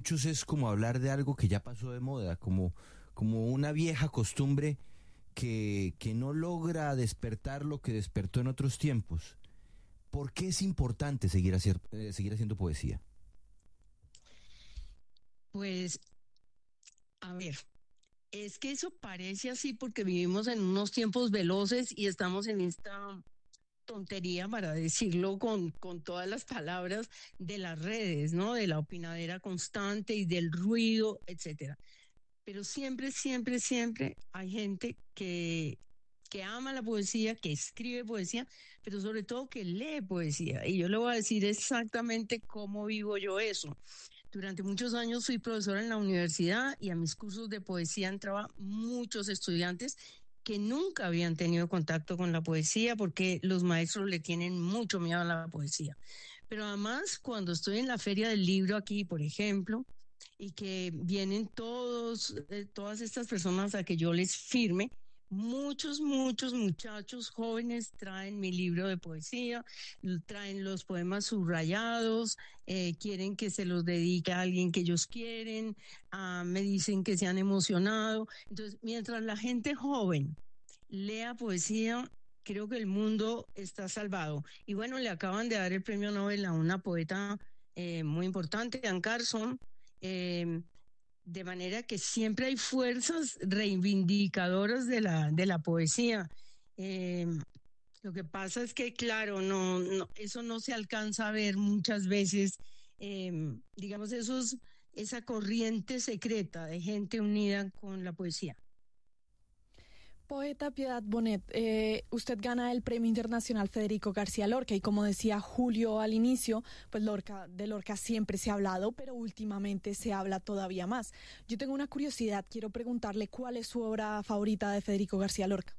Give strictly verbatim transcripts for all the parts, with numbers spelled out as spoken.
muchos es como hablar de algo que ya pasó de moda, como, como una vieja costumbre que, que no logra despertar lo que despertó en otros tiempos. ¿Por qué es importante seguir, hacer, eh, seguir haciendo poesía? Pues, a ver, es que eso parece así porque vivimos en unos tiempos veloces y estamos en esta tontería, para decirlo con, con todas las palabras, de las redes, ¿no? De la opinadera constante y del ruido, etcétera. Pero siempre, siempre, siempre hay gente que, que ama la poesía, que escribe poesía, pero sobre todo que lee poesía. Y yo le voy a decir exactamente cómo vivo yo eso. Durante muchos años fui profesora en la universidad y a mis cursos de poesía entraban muchos estudiantes que nunca habían tenido contacto con la poesía porque los maestros le tienen mucho miedo a la poesía. Pero además, cuando estoy en la Feria del Libro aquí, por ejemplo, y que vienen todos, eh, todas estas personas a que yo les firme, muchos, muchos muchachos jóvenes traen mi libro de poesía, traen los poemas subrayados, eh, quieren que se los dedique a alguien que ellos quieren, uh, me dicen que se han emocionado. Entonces, mientras la gente joven lea poesía, creo que el mundo está salvado. Y bueno, le acaban de dar el premio Nobel a una poeta eh, muy importante, Anne Carson, eh, de manera que siempre hay fuerzas reivindicadoras de la, de la poesía. Eh, lo que pasa es que, claro, no, no, eso no se alcanza a ver muchas veces, eh, digamos, esos, esa corriente secreta de gente unida con la poesía. Poeta Piedad Bonet, eh, usted gana el Premio Internacional Federico García Lorca y como decía Julio al inicio, pues Lorca, de Lorca siempre se ha hablado, pero últimamente se habla todavía más. Yo tengo una curiosidad, quiero preguntarle cuál es su obra favorita de Federico García Lorca.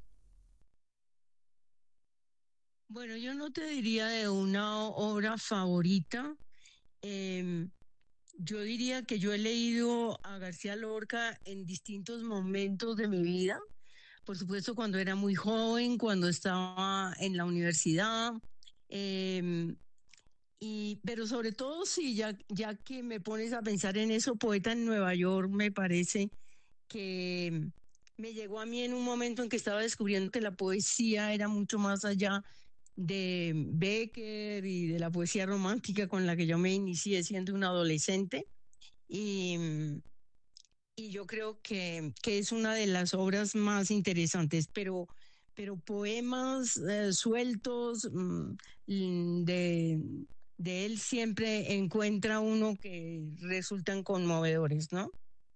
Bueno, yo no te diría de una obra favorita. Eh, yo diría que yo he leído a García Lorca en distintos momentos de mi vida. Por supuesto, cuando era muy joven, cuando estaba en la universidad, eh, y, pero sobre todo, sí, ya, ya que me pones a pensar en eso, Poeta en Nueva York, me parece que me llegó a mí en un momento en que estaba descubriendo que la poesía era mucho más allá de Becker y de la poesía romántica con la que yo me inicié siendo un adolescente. Y, y yo creo que, que es una de las obras más interesantes, pero, pero poemas eh, sueltos mm, de, de él siempre encuentra uno que resultan conmovedores, ¿no?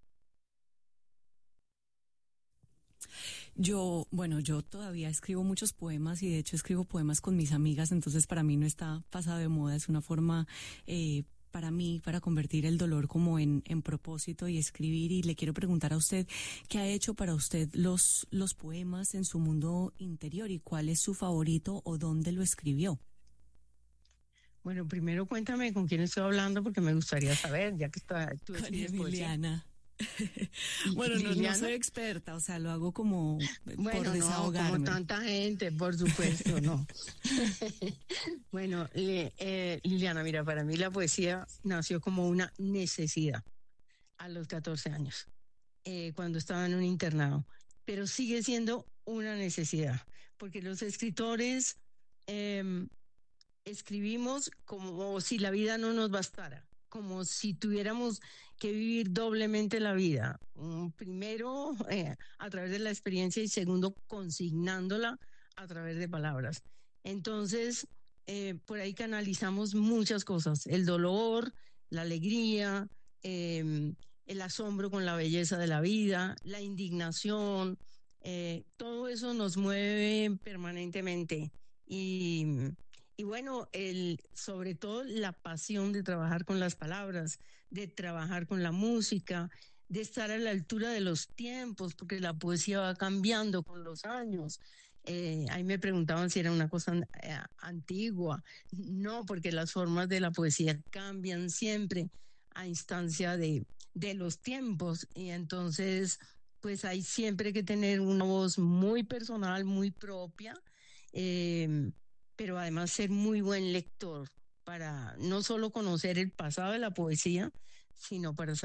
Yo, bueno, yo todavía escribo muchos poemas y de hecho escribo poemas con mis amigas, entonces para mí no está pasado de moda, es una forma eh, para mí, para convertir el dolor como en, en propósito y escribir. Y le quiero preguntar a usted, ¿qué ha hecho para usted los, los poemas en su mundo interior y cuál es su favorito o dónde lo escribió? Bueno, primero cuéntame con quién estoy hablando porque me gustaría saber, ya que está, tú Con escribes poesía. Emiliana. Bueno, no, no soy experta, o sea, lo hago como bueno, por desahogarme. No, como tanta gente, por supuesto, no. Bueno, eh, eh, Liliana, mira, para mí la poesía nació como una necesidad a los catorce años, eh, cuando estaba en un internado, pero sigue siendo una necesidad, porque los escritores eh, escribimos como si la vida no nos bastara, como si tuviéramos que vivir doblemente la vida. Um, primero, eh, a través de la experiencia y segundo, consignándola a través de palabras. Entonces, eh, por ahí canalizamos muchas cosas, el dolor, la alegría, eh, el asombro con la belleza de la vida, la indignación, eh, todo eso nos mueve permanentemente. Y y bueno, el, sobre todo la pasión de trabajar con las palabras, de trabajar con la música, de estar a la altura de los tiempos, porque la poesía va cambiando con los años. Eh, ahí me preguntaban si era una cosa eh, antigua. No, porque las formas de la poesía cambian siempre a instancia de, de los tiempos. Y entonces, pues hay siempre que tener una voz muy personal, muy propia. Eh, pero además ser muy buen lector para no solo conocer el pasado de la poesía, sino para